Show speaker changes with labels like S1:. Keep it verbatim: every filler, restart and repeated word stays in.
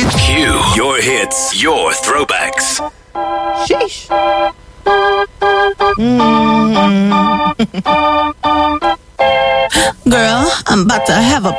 S1: Q, your hits, your throwbacks.
S2: Sheesh. Mm. Girl, I'm about to have a